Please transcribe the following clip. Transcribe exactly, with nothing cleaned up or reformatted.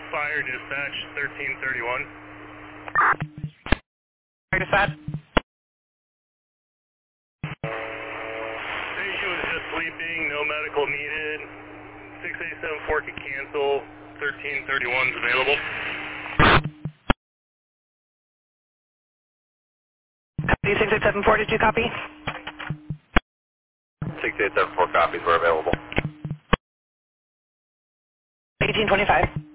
Fire dispatch, thirteen thirty-one. Fire dispatch. Patient was just sleeping, no medical needed. six eight seven four can cancel, thirteen thirty-one is available. six eight seven four, did you copy? six eight seven four copies were available. eighteen twenty-five.